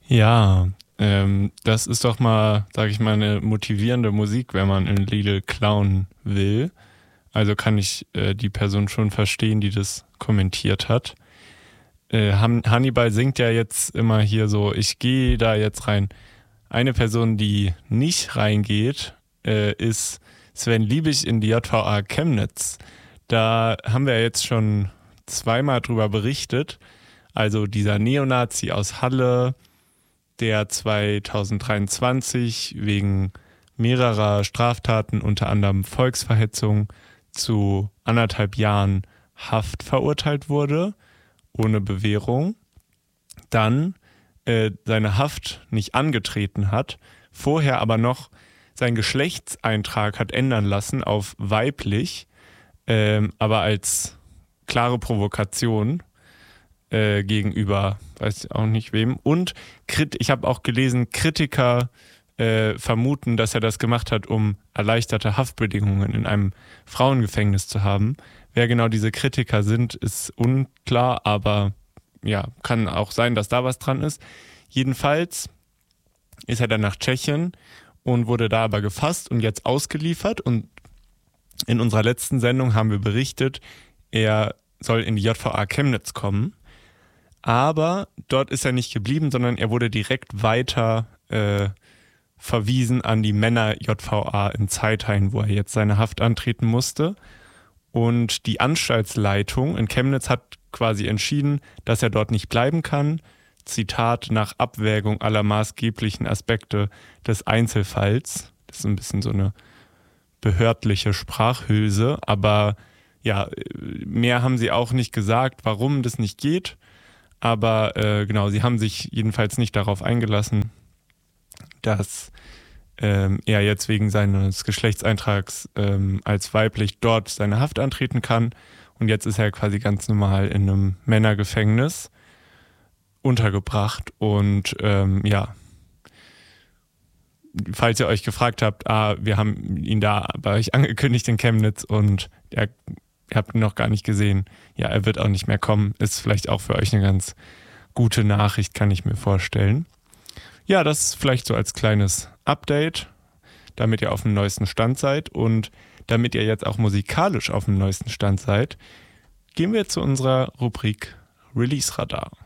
Ja, das ist doch mal, sag ich mal, eine motivierende Musik, wenn man in Lidl klauen will. Also kann ich die Person schon verstehen, die das kommentiert hat. Hannibal singt ja jetzt immer hier so, ich gehe da jetzt rein. Eine Person, die nicht reingeht, ist Sven Liebig in die JVA Chemnitz. Da haben wir ja jetzt schon zweimal drüber berichtet. Also dieser Neonazi aus Halle, der 2023 wegen mehrerer Straftaten, unter anderem Volksverhetzung, zu 1,5 Jahren Haft verurteilt wurde, ohne Bewährung, dann seine Haft nicht angetreten hat, vorher aber noch seinen Geschlechtseintrag hat ändern lassen auf weiblich, aber als klare Provokation gegenüber, weiß ich auch nicht wem. Und ich habe auch gelesen, Kritiker vermuten, dass er das gemacht hat, um erleichterte Haftbedingungen in einem Frauengefängnis zu haben. Wer genau diese Kritiker sind, ist unklar, aber ja, kann auch sein, dass da was dran ist. Jedenfalls ist er dann nach Tschechien und wurde da aber gefasst und jetzt ausgeliefert. Und in unserer letzten Sendung haben wir berichtet, er soll in die JVA Chemnitz kommen. Aber dort ist er nicht geblieben, sondern er wurde direkt weiter verwiesen an die Männer-JVA in Zeithain, wo er jetzt seine Haft antreten musste. Und die Anstaltsleitung in Chemnitz hat quasi entschieden, dass er dort nicht bleiben kann. Zitat, nach Abwägung aller maßgeblichen Aspekte des Einzelfalls. Das ist ein bisschen so eine behördliche Sprachhülse, aber ja, mehr haben sie auch nicht gesagt, warum das nicht geht. Aber genau, sie haben sich jedenfalls nicht darauf eingelassen, dass er jetzt wegen seines Geschlechtseintrags als weiblich dort seine Haft antreten kann. Und jetzt ist er quasi ganz normal in einem Männergefängnis untergebracht. Und ja, falls ihr euch gefragt habt, wir haben ihn da bei euch angekündigt in Chemnitz und ihr habt ihn noch gar nicht gesehen. Ja, er wird auch nicht mehr kommen. Ist vielleicht auch für euch eine ganz gute Nachricht, kann ich mir vorstellen. Ja, das vielleicht so als kleines Update, damit ihr auf dem neuesten Stand seid und damit ihr jetzt auch musikalisch auf dem neuesten Stand seid, gehen wir zu unserer Rubrik Release Radar.